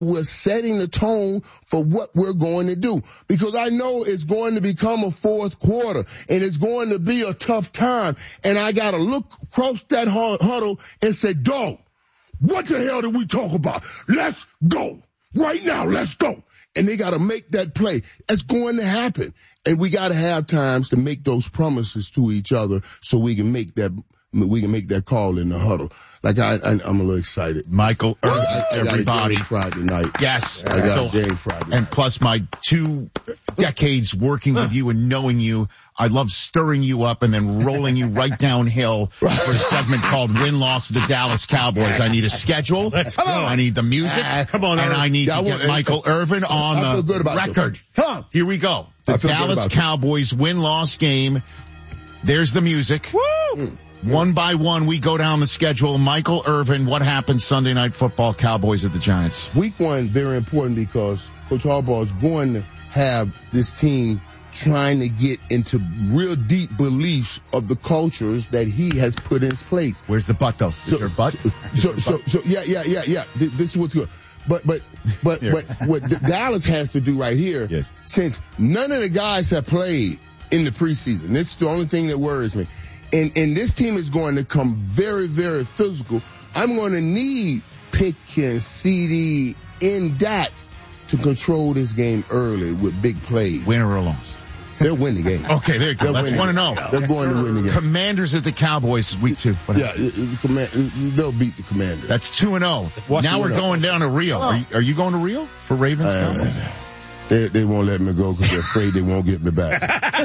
we're setting the tone for what we're going to do. Because I know it's going to become a fourth quarter and it's going to be a tough time. And I got to look across that huddle and say, dog, what the hell did we talk about? Let's go. Right now, let's go. And they got to make that play. It's going to happen. And we got to have times to make those promises to each other so we can make that call in the huddle. Like I'm a little excited. Michael, everybody. Friday night. Yes. I got a game Friday night. And plus my 2 decades working with you and knowing you, I love stirring you up and then rolling you right downhill for a segment called Win-Loss with the Dallas Cowboys. I need a schedule. Let's go. I need the music. Come on, and I need to get Michael Irvin on the record. Come on. Here we go. The Dallas Cowboys win-loss game. There's the music. Woo! One by one, we go down the schedule. Michael Irvin, what happens Sunday Night Football, Cowboys at the Giants? Week 1, very important because Coach Harbaugh is going to have this team trying to get into real deep beliefs of the cultures that he has put in place. Where's the butt, though? Is there a butt? Yeah. This is what's good. But what Dallas has to do right here, yes, since none of the guys have played in the preseason, this is the only thing that worries me. And this team is going to come very, very physical. I'm going to need Pickens, CD, and Dak to control this game early with big plays. Win or a loss? They'll win the game. Okay, there you go. That's 1-0. They're going to win the game. Commanders at the Cowboys, week 2. Yeah, they'll beat the Commanders. That's 2-0. Now we're going down to Rio. Are you going to Rio for Ravens? They won't let me go because they're afraid they won't get me back.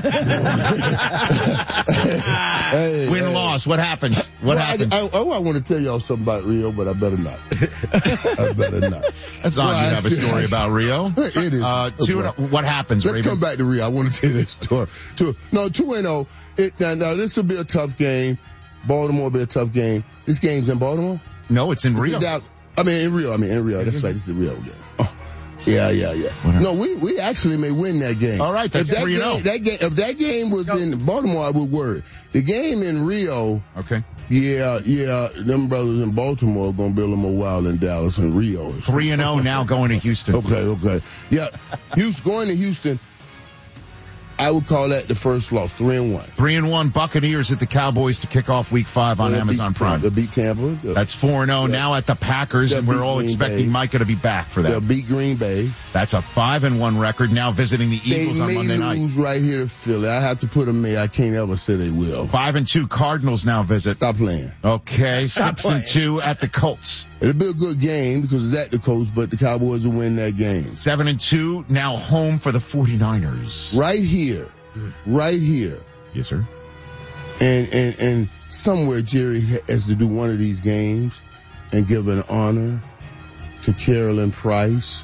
Win-loss, what happens? What happens? I want to tell y'all something about Rio, but I better not. That's odd you have a story about Rio. It is. 2-0. What happens, Let's Ravens? come back to Rio. I want to tell you this story. 2-0. Now, this will be a tough game. Baltimore will be a tough game. This game's in Baltimore? No, it's in Rio. In Rio. That's right. This is the Rio game. Oh. Yeah. No, we actually may win that game. All right, that's 3-0. If that game was in Baltimore, I would worry. The game in Rio. Okay. Yeah. Them brothers in Baltimore are going to be a little more wild than Dallas and Rio. 3-0 now going to Houston. Okay. Yeah. Going to Houston. I would call that the first loss, 3-1. 3-1 Buccaneers at the Cowboys to kick off week 5 on Amazon Prime. They'll beat Tampa. That's 4-0 now at the Packers, and we're all expecting Micah to be back for that. They'll beat Green Bay. That's a 5-1 record, now visiting the Eagles on Monday night. They may lose right here to Philly. I have to put them in. I can't ever say they will. 5-2 Cardinals now visit. Stop playing. Okay, 6-2 at the Colts. It'll be a good game because it's at the Colts, but the Cowboys will win that game. 7-2 now home for the 49ers. Right here. Yes, sir. And somewhere Jerry has to do one of these games and give an honor to Carolyn Price,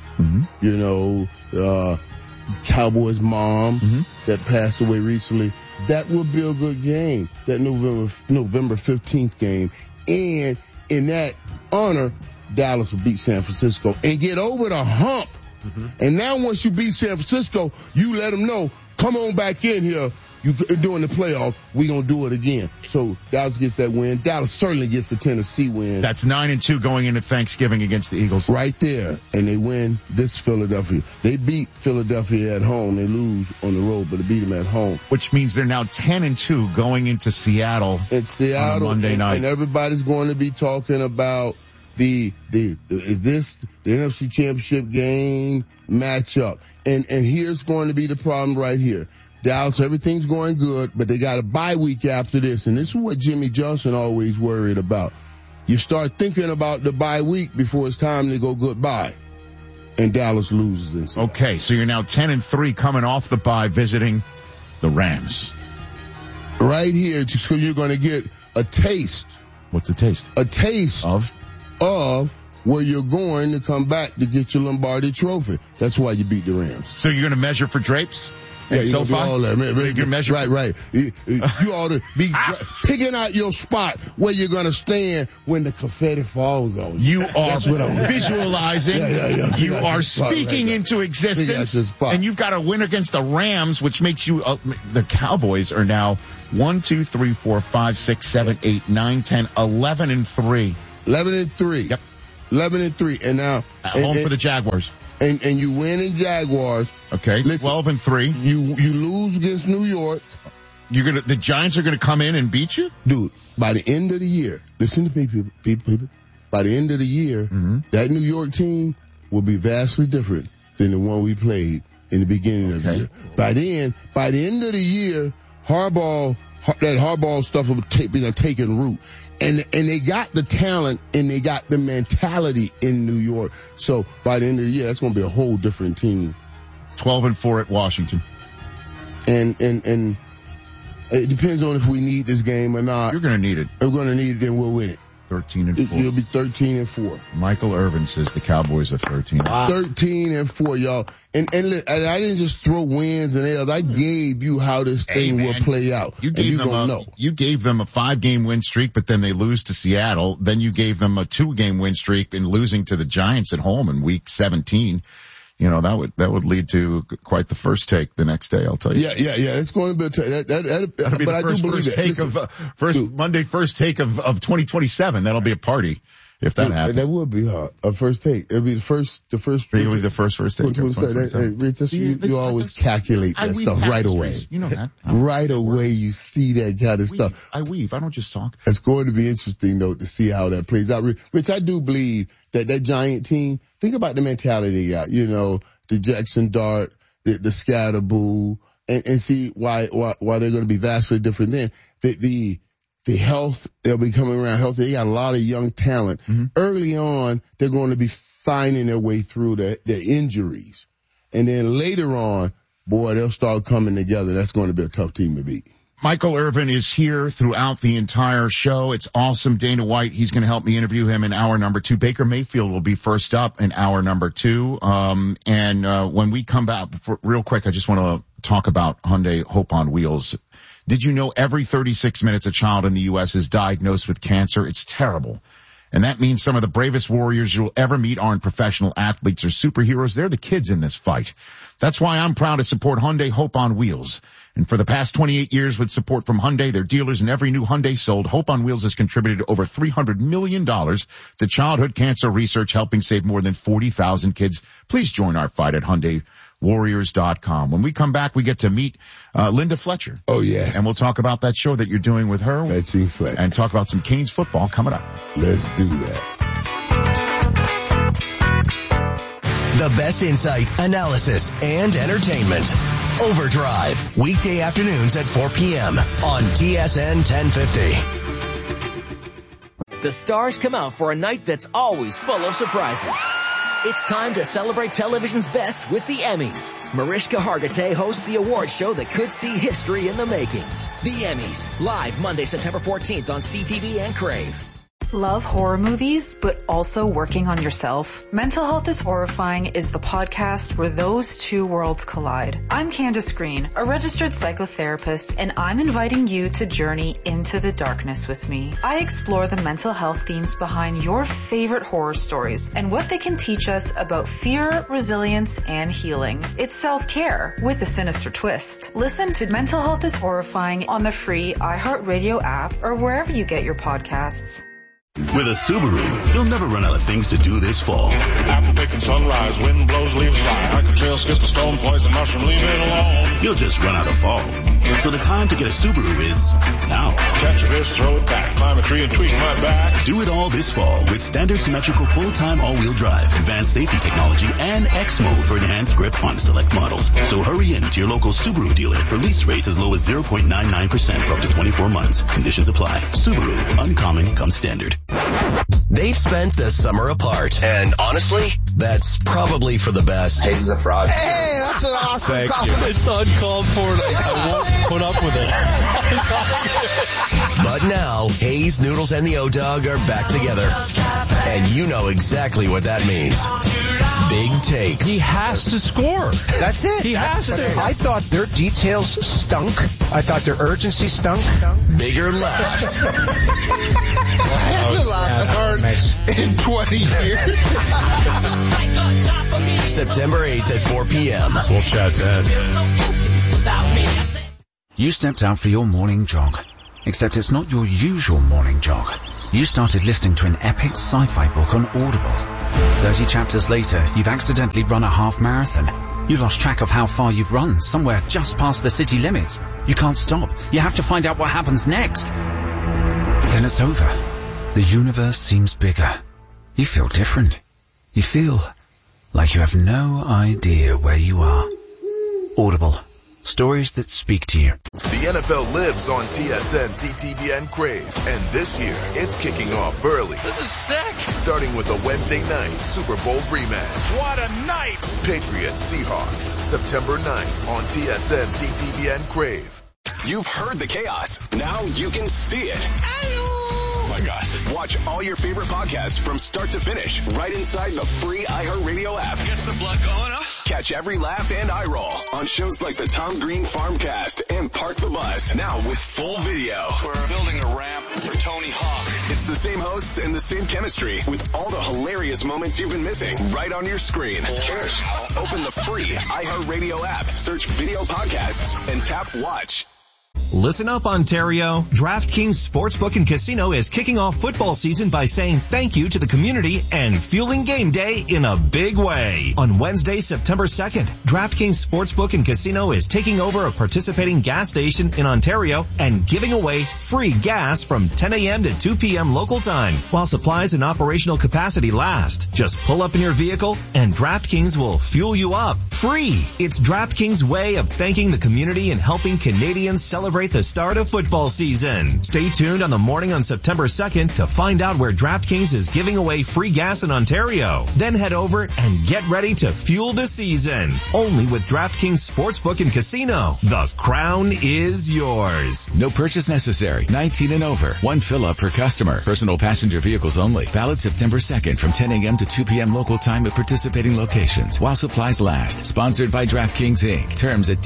Cowboys mom that passed away recently. That would be a good game, that November 15th game. And in that honor, Dallas will beat San Francisco and get over the hump. And now once you beat San Francisco, you let them know, come on back in here. You doing the playoff, we gonna do it again. So Dallas gets that win. Dallas certainly gets the Tennessee win. That's 9-2 going into Thanksgiving against the Eagles. Right there. And they win this Philadelphia. They beat Philadelphia at home. They lose on the road, but they beat them at home. Which means they're now 10-2 going into Seattle. On Monday night. And everybody's going to be talking about the NFC Championship game matchup. And here's going to be the problem right here. Dallas, everything's going good, but they got a bye week after this. And this is what Jimmy Johnson always worried about. You start thinking about the bye week before it's time to go goodbye. And Dallas loses this. Okay, so you're now 10-3 coming off the bye visiting the Rams. Right here, so you're going to get a taste. What's the taste? A taste of where you're going to come back to get your Lombardi trophy. That's why you beat the Rams. So you're going to measure for drapes? Yeah, so far, all that. You measure. Right. You ought to be picking out your spot where you're going to stand when the confetti falls on you. You are visualizing. Yeah. You are speaking into existence. And you've got a win against the Rams, which makes you, the Cowboys are now 1, 2, 3, 4, 5, 6, 7, 8, 9, 10, 11-3. 11-3. Yep. 11-3. And now. At home for the Jaguars. And you win in Jaguars. Okay. Listen, 12-3. You lose against New York. The Giants are gonna come in and beat you? Dude, by the end of the year, listen to me, people. By the end of the year, that New York team will be vastly different than the one we played in the beginning of the year. By the end of the year, Harbaugh stuff will be taking root. And they got the talent and they got the mentality in New York. So by the end of the year, that's going to be a whole different team. 12-4 at Washington. And it depends on if we need this game or not. You're going to need it. If we're going to need it, then we'll win it. 13-4. You'll be 13-4. Michael Irvin says the Cowboys are 13. Wow. 13-4, y'all. And look, I didn't just throw wins and L's. I gave you how this thing will play out. You gave them a 5-game win streak, but then they lose to Seattle. Then you gave them a 2-game win streak in losing to the Giants at home in week 17. You know, that would lead to quite the first take the next day, I'll tell you. Yeah. It's going to be that'll be the first take of 2027. That'll be a party if that happens. That would be a first take. It'll be the first take. You always calculate that stuff right away. You know that. Right away you see that kind of stuff. I weave. I don't just talk. It's going to be interesting though to see how that plays out. Rich, I do believe that Giant team, think about the mentality they got, you know, the Jackson Dart, the Scatterboo, and see why they're going to be vastly different then. The health, they'll be coming around healthy. They got a lot of young talent. Early on, they're going to be finding their way through their injuries. And then later on, boy, they'll start coming together. That's going to be a tough team to beat. Michael Irvin is here throughout the entire show. It's awesome. Dana White, he's going to help me interview him in hour number 2. Baker Mayfield will be first up in hour number 2. When we come back, real quick, I just want to talk about Hyundai Hope on Wheels. Did you know every 36 minutes a child in the U.S. is diagnosed with cancer? It's terrible. And that means some of the bravest warriors you'll ever meet aren't professional athletes or superheroes. They're the kids in this fight. That's why I'm proud to support Hyundai Hope on Wheels. And for the past 28 years with support from Hyundai, their dealers, and every new Hyundai sold, Hope on Wheels has contributed over $300 million to childhood cancer research, helping save more than 40,000 kids. Please join our fight at HyundaiWarriors.com. When we come back, we get to meet Linda Fletcher. Oh, yes. And we'll talk about that show that you're doing with her. Betsy Fletcher. And talk about some Canes football coming up. Let's do that. The best insight, analysis, and entertainment. Overdrive, weekday afternoons at 4 p.m. on TSN 1050. The stars come out for a night that's always full of surprises. It's time to celebrate television's best with the Emmys. Mariska Hargitay hosts the award show that could see history in the making. The Emmys, live Monday, September 14th on CTV and Crave. Love horror movies, but also working on yourself? Mental Health is Horrifying is the podcast where those two worlds collide. I'm Candace Green, a registered psychotherapist, and I'm inviting you to journey into the darkness with me. I explore the mental health themes behind your favorite horror stories and what they can teach us about fear, resilience, and healing. It's self-care with a sinister twist. Listen to Mental Health is Horrifying on the free iHeartRadio app or wherever you get your podcasts. With a Subaru, you'll never run out of things to do this fall. Apple picking sunrise, wind blows, leaves fly. I can trail, skip a stone, poison mushroom, leave it alone. You'll just run out of fall. So the time to get a Subaru is now. Catch a fish, throw it back, climb a tree and tweak my back. Do it all this fall with standard symmetrical full-time all-wheel drive, advanced safety technology, and X mode for enhanced grip on select models. So hurry in to your local Subaru dealer for lease rates as low as 0.99% for up to 24 months. Conditions apply. Subaru, uncommon comes standard. They've spent the summer apart, and honestly, that's probably for the best. Hayes is a fraud. Hey, that's an awesome compliment. It's uncalled for. I won't put up with it. But now, Hayes, Noodles, and the O-Dog are back together. And you know exactly what that means. Big takes. He has to score. That's it. He has to. I thought their details stunk. I thought their urgency stunk. Bigger laughs. I haven't laughed hard in 20 years. September 8th at 4 p.m. We'll chat then. You stepped out for your morning jog. Except it's not your usual morning jog. You started listening to an epic sci-fi book on Audible. 30 chapters later, you've accidentally run a half marathon. You lost track of how far you've run, somewhere just past the city limits. You can't stop. You have to find out what happens next. Then it's over. The universe seems bigger. You feel different. You feel like you have no idea where you are. Audible. Stories that speak to you. The NFL lives on TSN, CTVN, Crave. And this year, it's kicking off early. This is sick. Starting with a Wednesday night Super Bowl rematch. What a night. Patriots Seahawks, September 9th on TSN, CTVN, Crave. You've heard the chaos. Now you can see it. Oh my gosh. Watch all your favorite podcasts from start to finish right inside the free iHeartRadio app. Gets the blood going, huh? Catch every laugh and eye roll on shows like the Tom Green Farmcast and Park the Bus. Now with full video. We're building a ramp for Tony Hawk. It's the same hosts and the same chemistry with all the hilarious moments you've been missing right on your screen. Cheers. Open the free iHeartRadio app, search video podcasts, and tap watch. Listen up, Ontario. DraftKings Sportsbook and Casino is kicking off football season by saying thank you to the community and fueling game day in a big way. On Wednesday, September 2nd, DraftKings Sportsbook and Casino is taking over a participating gas station in Ontario and giving away free gas from 10 a.m. to 2 p.m. local time while supplies and operational capacity last. Just pull up in your vehicle and DraftKings will fuel you up free. It's DraftKings' way of thanking the community and helping Canadians celebrate the start of football season. Stay tuned on the morning on September 2nd to find out where DraftKings is giving away free gas in Ontario. Then head over and get ready to fuel the season. Only with DraftKings Sportsbook and Casino. The crown is yours. No purchase necessary. 19 and over. One fill-up per customer. Personal passenger vehicles only. Valid September 2nd from 10 a.m. to 2 p.m. local time at participating locations while supplies last. Sponsored by DraftKings Inc. Terms at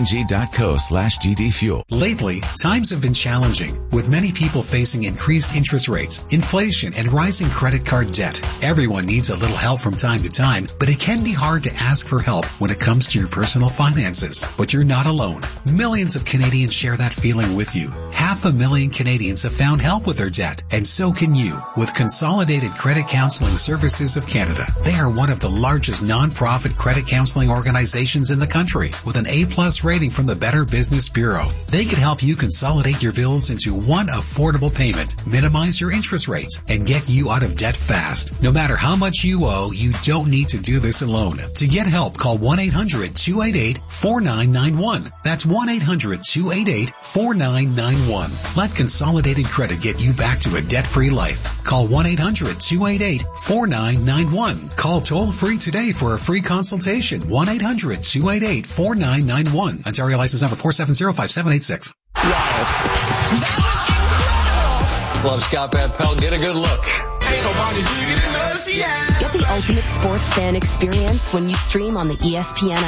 dkng.co/GDfuel. Lately, times have been challenging, with many people facing increased interest rates, inflation, and rising credit card debt. Everyone needs a little help from time to time, but it can be hard to ask for help when it comes to your personal finances. But you're not alone. Millions of Canadians share that feeling with you. 500,000 Canadians have found help with their debt, and so can you with Consolidated Credit Counseling Services of Canada. They are one of the largest non-profit credit counseling organizations in the country, with an A+ rating from the Better Business Bureau. They can help you consolidate your bills into one affordable payment, minimize your interest rates, and get you out of debt fast. No matter how much you owe, you don't need to do this alone. To get help, call 1-800-288-4991. That's 1-800-288-4991. Let Consolidated Credit get you back to a debt-free life. Call 1-800-288-4991. Call toll-free today for a free consultation. 1-800-288-4991. Ontario license number 4705786. Wild. Love Scott Van Pelt. Get a good look. Ain't nobody bigger than us, yeah. Get the ultimate sports fan experience when you stream on the ESPN